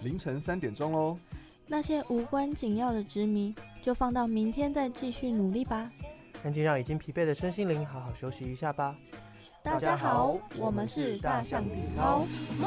凌晨3点钟喽。 那些无关紧要的执迷，就放到明天再继续努力吧。 赶紧让已经疲惫的身心灵好好休息一下吧。 大家好，我们是大象体操。